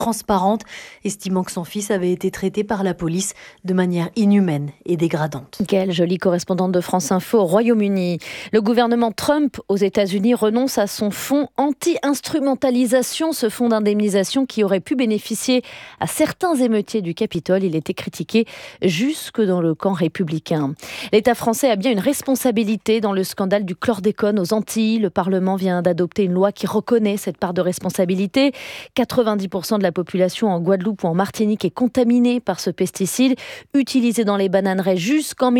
transparente, estimant que son fils avait été traité par la police de manière inhumaine et dégradante. Quelle jolie correspondante de France Info au Royaume-Uni. Le gouvernement Trump aux États-Unis renonce à son fonds anti-instrumentalisation, ce fonds d'indemnisation qui aurait pu bénéficier à certains émeutiers du Capitole. Il était critiqué jusque dans le camp républicain. L'État français a bien une responsabilité dans le scandale du chlordécone aux Antilles. Le Parlement vient d'adopter une loi qui reconnaît cette part de responsabilité. 90% de la population en Guadeloupe ou en Martinique est contaminée par ce pesticide utilisé dans les bananeraies jusqu'en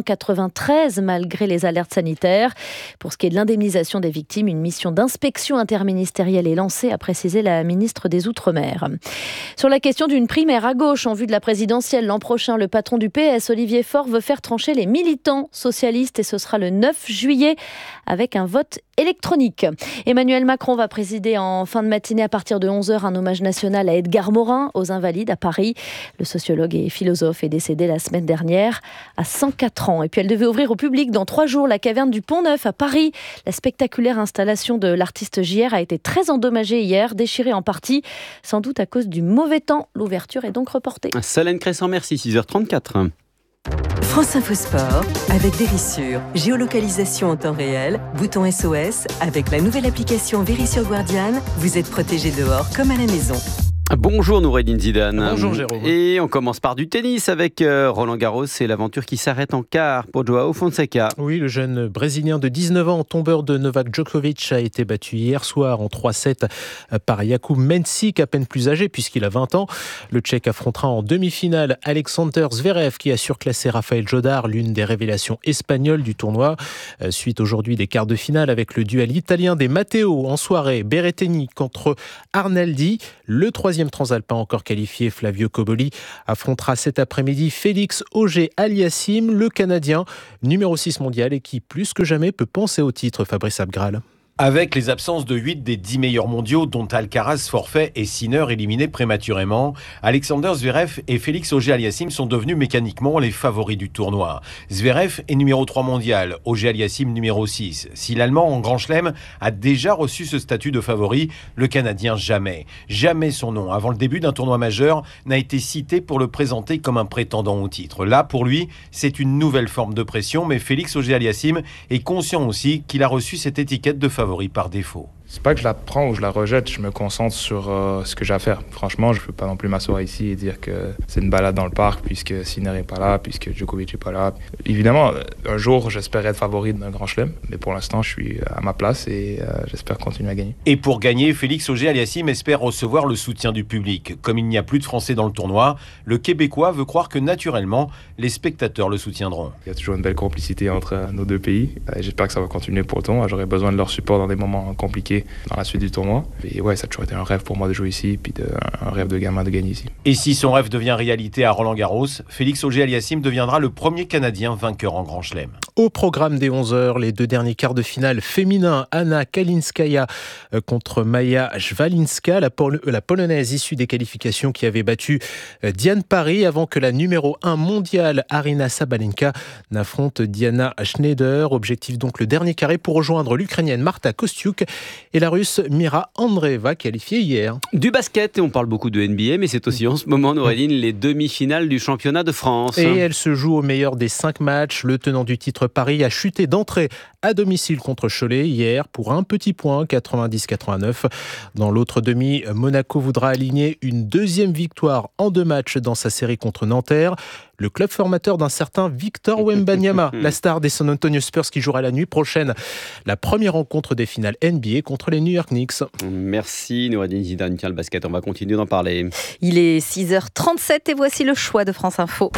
1993 malgré les alertes sanitaires. Pour ce qui est de l'indemnisation des victimes, une mission d'inspection interministérielle est lancée, a précisé la ministre des Outre-mer. Sur la question d'une primaire à gauche en vue de la présidentielle l'an prochain, le patron du PS, Olivier Faure, veut faire trancher les militants socialistes et ce sera le 9 juillet avec un vote électronique. Emmanuel Macron va présider en fin de matinée à partir de 11h un hommage national à Edgar Morin, aux Invalides à Paris. Le sociologue et philosophe est décédé la semaine dernière à 104 ans. Et puis elle devait ouvrir au public dans 3 jours la caverne du Pont-Neuf à Paris. La spectaculaire installation de l'artiste JR a été très endommagée hier, déchirée en partie, sans doute à cause du mauvais temps. L'ouverture est donc reportée. Solène Crescent, merci, 6h34. France Info Sport avec Vérissure. Géolocalisation en temps réel, bouton SOS. Avec la nouvelle application Vérissure Guardian, vous êtes protégé dehors comme à la maison. Bonjour Noureddine Zidane. Bonjour Jérôme. Et on commence par du tennis avec Roland Garros et l'aventure qui s'arrête en quart pour Joao Fonseca. Oui, le jeune Brésilien de 19 ans, tombeur de Novak Djokovic, a été battu hier soir en 3-7 par Jakub Mensik, à peine plus âgé puisqu'il a 20 ans. Le Tchèque affrontera en demi-finale Alexander Zverev qui a surclassé Rafael Jodar, l'une des révélations espagnoles du tournoi. Suite aujourd'hui des quarts de finale avec le duel italien des Matteo en soirée, Berrettini contre Arnaldi. Le troisième transalpin encore qualifié, Flavio Cobolli, affrontera cet après-midi Félix Auger-Aliassime, le Canadien, numéro 6 mondial et qui plus que jamais peut penser au titre, Fabrice Abgral. Avec les absences de 8 des 10 meilleurs mondiaux, dont Alcaraz forfait et Sinner éliminé prématurément, Alexander Zverev et Félix Auger-Aliassime sont devenus mécaniquement les favoris du tournoi. Zverev est numéro 3 mondial, Auger-Aliassime numéro 6. Si l'Allemand en Grand Chelem a déjà reçu ce statut de favori, le Canadien jamais. Jamais son nom, avant le début d'un tournoi majeur, n'a été cité pour le présenter comme un prétendant au titre. Là, pour lui, c'est une nouvelle forme de pression, mais Félix Auger-Aliassime est conscient aussi qu'il a reçu cette étiquette de favori par défaut. C'est pas que je la prends ou je la rejette, je me concentre sur ce que j'ai à faire. Franchement, je peux pas non plus m'asseoir ici et dire que c'est une balade dans le parc puisque Sinner est pas là, puisque Djokovic est pas là. Évidemment, un jour, j'espère être favori d'un grand chelem, mais pour l'instant, je suis à ma place et j'espère continuer à gagner. Et pour gagner, Félix Auger-Aliassime espère recevoir le soutien du public. Comme il n'y a plus de Français dans le tournoi, le Québécois veut croire que naturellement, les spectateurs le soutiendront. Il y a toujours une belle complicité entre nos deux pays et j'espère que ça va continuer pour le tournoi. J'aurai besoin de leur support dans des moments compliqués dans la suite du tournoi. Et ouais, ça a toujours été un rêve pour moi de jouer ici, puis un rêve de gamin de gagner ici. Et si son rêve devient réalité à Roland-Garros, Félix Auger-Aliassime deviendra le premier Canadien vainqueur en Grand Chelem. Au programme des 11h, les 2 derniers quarts de finale féminins, Anna Kalinskaya contre Maja Szwalinska, la Polonaise issue des qualifications qui avait battu Diane Parry avant que la numéro 1 mondiale Aryna Sabalenka n'affronte Diana Schneider. Objectif donc le dernier carré pour rejoindre l'Ukrainienne Marta Kostyuk et la Russe Mira Andreeva qualifiée hier. Du basket, et on parle beaucoup de NBA, mais c'est aussi en ce moment, Noureddine, les demi-finales du championnat de France. Et elle se joue au meilleur des 5 matchs. Le tenant du titre Paris a chuté d'entrée à domicile contre Cholet hier pour un petit point, 90-89. Dans l'autre demi, Monaco voudra aligner une deuxième victoire en 2 matchs dans sa série contre Nanterre. Le club formateur d'un certain Victor Wembanyama, la star des San Antonio Spurs qui jouera la nuit prochaine la première rencontre des finales NBA contre les New York Knicks. Merci Noureddine Zidane. Tiens, le basket, on va continuer d'en parler. Il est 6h37 et voici le choix de France Info.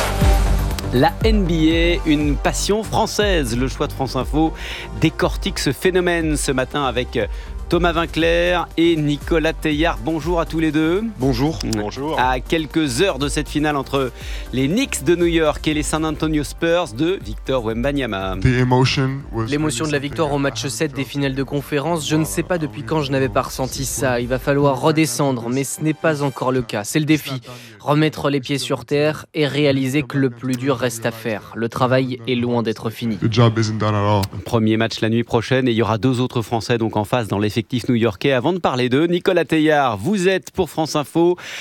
La NBA, une passion française. Le choix de France Info décortique ce phénomène ce matin avec Thomas Vinclair et Nicolas Teilhard. Bonjour à tous les deux. Bonjour. Bonjour. À quelques heures de cette finale entre les Knicks de New York et les San Antonio Spurs de Victor Wembanyama. L'émotion de la victoire au match 7 des finales de conférence, je ne sais pas depuis quand je n'avais pas ressenti ça. Il va falloir redescendre, mais ce n'est pas encore le cas. C'est le défi. Remettre les pieds sur terre et réaliser que le plus dur reste à faire. Le travail est loin d'être fini. Premier match la nuit prochaine et il y aura 2 autres Français donc en face dans l'effectif détectives new-yorkais. Avant de parler d'eux, Nicolas Teillard, vous êtes pour France Info